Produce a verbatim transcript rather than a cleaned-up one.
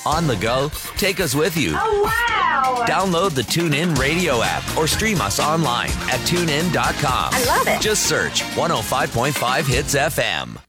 On the go, take us with you. Oh, wow. Download the TuneIn Radio app or stream us online at tune in dot com. I love it. Just search one oh five point five Hits F M.